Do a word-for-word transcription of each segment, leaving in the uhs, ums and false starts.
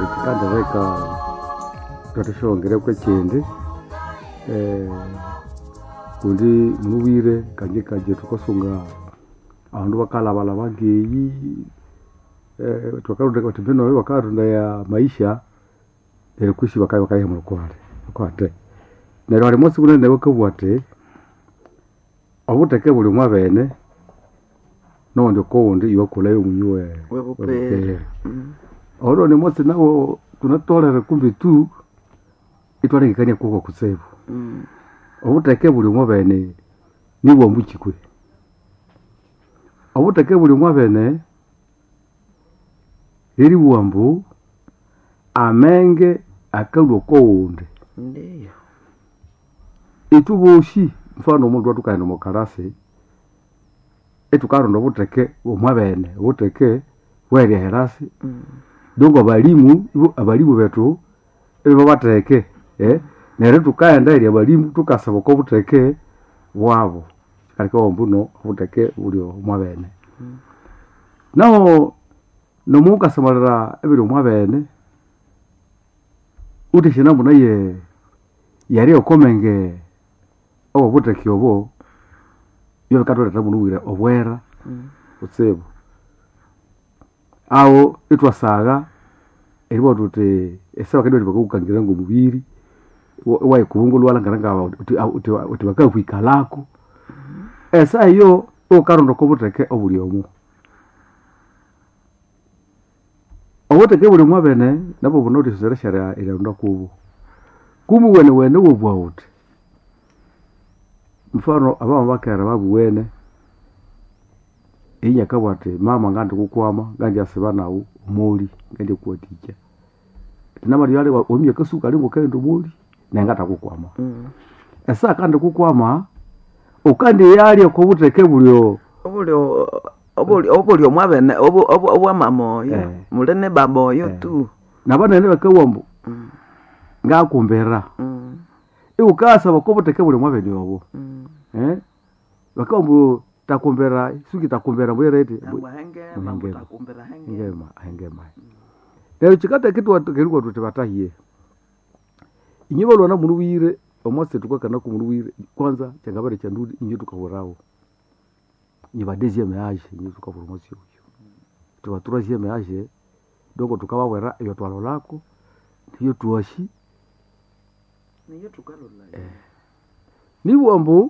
chikandereka twatishongere kwechende eh kundi muwire kanje kanje tukosunga abantu bakala bala bageyi eh twakarude kwa tibino wakarunda ya maisha ere kushi bakaye bakaye mu kware kwate nero ari munsi kunene bakabwate abuteke buli mwa bene nondo kondi yokula yo munywe webupere oro ni munsi nawo tunatolera kumbi tu itwarengekanya kuko kusevu mm obuteke buli mwa bene niwo mbukikwe obuteke buli mwa bene eri wambu amenge akalwo kowunde ndiyo ituboshi mfano umuntu watukaenda mu karasi etukaronda obuteke omwa bene obuteke bweri herasi mm dongo abalimu abalimu betu ebo bateke eh nere tukaenda eri abalimu tukasaba ko buteke wabo kaliko mbuno buteke buli omwa bene mm naho no muka samarira ebiri omwa bene utishina mbona ye yari okomenge obo buteke obo yo katoleta bunuwira obwera mm utsebo awo itwasaga eribo tuti esawa kedwe bakukangira ngo mubiri wayi kubungulu wala ngaranga uti uti uti bakakwikalako esa yo okarondo ko buteke obuli omu obuteke buli mwa bene nabo bunoti sereshara ironda kubo kumu wene wene wobwa uti mfano abama bakera babuwene inya kabwate mama ngandi kukwama ngandi asibanawo muri ngandi kuotija tinamari yale omye kasuka lingo kendo muri nangata kukwama mm esa kandi kukwama ukandi yali ko buteke bulyo obulio obuli obulio mwabene obu obwa mamoyo Eh. mulene baboyo Eh. tu nabana ne bakawambu mm ngakumbera mm iukasa bako buteke bulyo mwabene obo mm eh bakawambu takumbera suki takumbera bwerete ngwa henge Henge. mamuta kumbera henge ngema ngema lero chikata kitu watukeruko tutibatahiye inyibo lona munu wire omose tukakana ku munu wire kwanza changabare cha ndudi inyo tukahorao nyiba deuxième âge inyo tukaformation tubatura deuxième âge doko tukabawera iyo twalo lako iyo tuwashi niyo tukalola ni wambu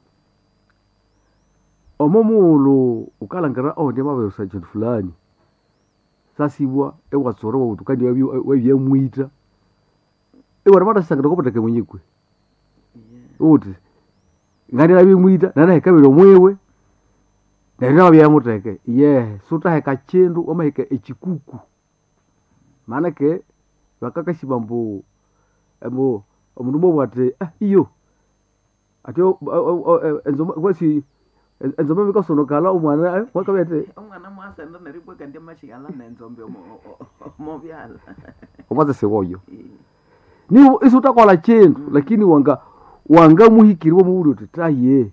omomulu ukalangara oh ndi mabe sergeant fulani sasibwa ewatsoro wa utukandi wabi wabi muita ewa mara sanga ko patake munyikwe yeah uti ngani labi muita nana hekabiro mwewe nari nabi yamuteke ye suta heka chendu oma heka echikuku maana ke bakakashiba mbu mbu omundu mobwate ah iyo atyo enzo kwasi enzo mbiko sono kala umwana wakabete omwana mwasa ndo neribwe kandi mashigala nenzombe mo mo byala omaze sewoyo ni isuta kola chendu mm. lakini wanga wanga muhikiriwo mu buri tutaye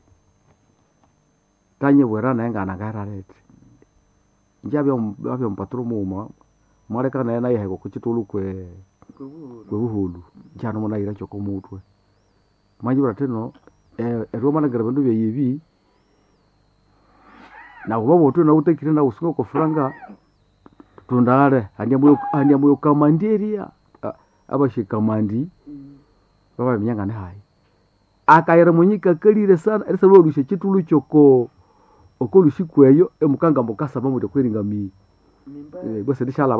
tanye bwerana yanga nagararete njabyo babyo mpatro muma mareka na yana yego kuchitulu kwe kwe buhulu njano mona ira choko mutwe manyi barateno eh ero mana garabando bya yibi na ubabo tu na utekire na usuko ko franga tundare hanya muyo hanya muyo kamandiria abashikamandi baba myanga ne hayi akayera munyika kalire sana erisa lo lushe chitulu choko okolushikweyo emukanga mukasa bamude kwiringa mi mimba eh bose dishala